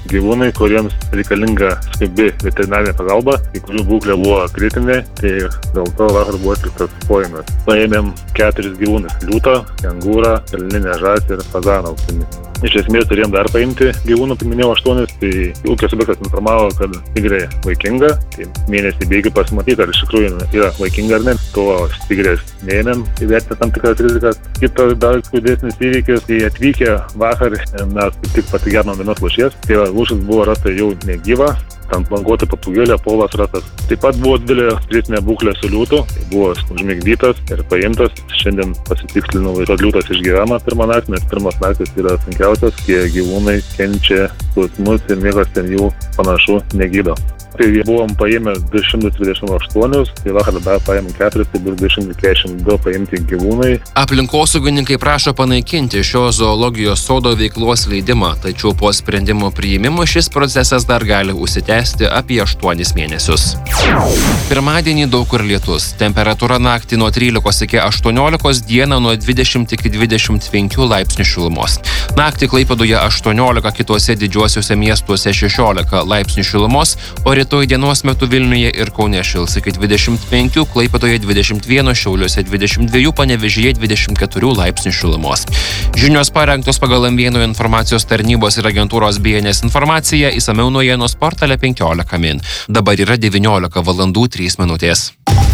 gyvūnai, kuriems reikalinga skubi veterinarinė pagalba, kai kurių būklė buvo kritinė, tai dėl to vakar buvo atliktas poėmis. Paėmėm 4 gyvūnus – liūtą, kengūrą, elninę žąsį ir fazaną auksinį. Iš esmės turėjom dar paimti gyvūnų, minėjau 8, tai ūkio subjektas informavo, kad tigrė vaikinga, tai mėnesį bėgių pasimatyti, ar iš tikrųjų yra vaikinga ar ne. To tigrės neėmėm, įvertinę tam tikras rizikas. Kitas dar skaudesnis įvykis, tai atvykę vakar mes tik pasigernom vienos lūšies, tai lūšis buvo rasta jau negyva. Ant languoto papūgėlio povas rastas. Taip pat buvo didelė kritinė būklė su liūtu, tai buvo užmigdytas ir paimtas. Šiandien pasitikslinau, kad liūtas išgyvena pirmą naktį, nes pirmas naktis yra sunkiausias, kai gyvūnai kenčia skausmus ir niekas ten jų panašu negydo. Tai buvom paėmę 228, tai vakar dar paėmėm 4, tai bus 242 paimti gyvūnai. Aplinkosaugininkai prašo panaikinti šio zoologijos sodo veiklos leidimą, tačiau po sprendimo priėmimo šis procesas dar gali užsitęsti apie 8 mėnesius. Pirmadienį daug kur lietus. Temperatūra naktį nuo 13 iki 18, dieną nuo 20 iki 25 laipsnių šilumos. Naktį Klaipėdoje 18, kituose didžiuosiuose miestuose 16 laipsnių šilumos, o rytoj dienos metu Vilniuje ir Kaune šils iki 25, Klaipėdoje 21, Šiauliuose 22, Panevėžyje 24 laipsnių šilumos. Žinios parengtos pagal M1 informacijos tarnybos ir agentūros BNS informaciją, išsamiau naujienos portale 15 min. Dabar yra 19 valandų 3 minutės.